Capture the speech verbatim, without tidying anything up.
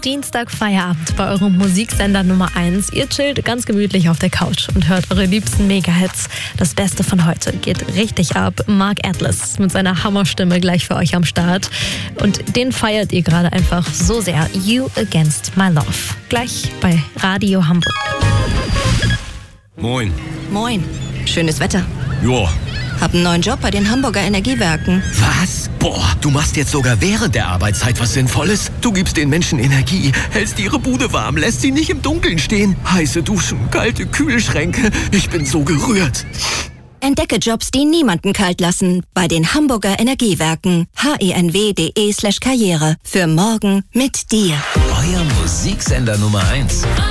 Dienstag Feierabend bei eurem Musiksender Nummer eins. Ihr chillt ganz gemütlich auf der Couch und hört eure liebsten Mega-Hits. Das Beste von heute geht richtig ab. Mark Atlas mit seiner Hammerstimme gleich für euch am Start. Und den feiert ihr gerade einfach so sehr. You Against My Love. Gleich bei Radio Hamburg. Moin. Moin. Schönes Wetter. Joa. Hab einen neuen Job bei den Hamburger Energiewerken. Was? Boah, du machst jetzt sogar während der Arbeitszeit was Sinnvolles? Du gibst den Menschen Energie, hältst ihre Bude warm, lässt sie nicht im Dunkeln stehen. Heiße Duschen, kalte Kühlschränke. Ich bin so gerührt. Entdecke Jobs, die niemanden kalt lassen. Bei den Hamburger Energiewerken. henw.de slash karriere. Für morgen mit dir. Euer Musiksender Nummer eins.